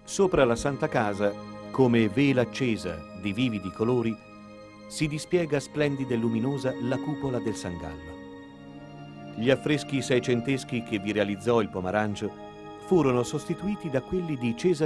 Sopra la Santa Casa, come vela accesa di vividi colori, si dispiega splendida e luminosa la cupola del San Gallo. Gli affreschi seicenteschi che vi realizzò il Pomarancio furono sostituiti da quelli di Cesare